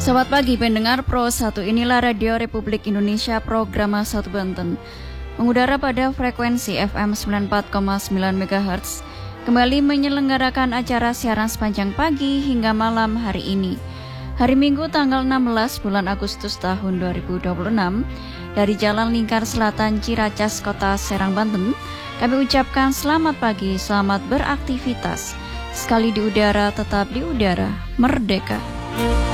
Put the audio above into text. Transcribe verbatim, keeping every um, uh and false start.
Selamat pagi pendengar Pro satu, inilah Radio Republik Indonesia program satu Banten. Mengudara pada frekuensi F M sembilan puluh empat koma sembilan megahertz, kembali menyelenggarakan acara siaran sepanjang pagi hingga malam hari ini. Hari Minggu tanggal enam belas bulan Agustus tahun dua ribu dua puluh enam, dari Jalan Lingkar Selatan Ciracas, Kota Serang, Banten, kami ucapkan selamat pagi, selamat beraktivitas. Sekali di udara, tetap di udara, merdeka.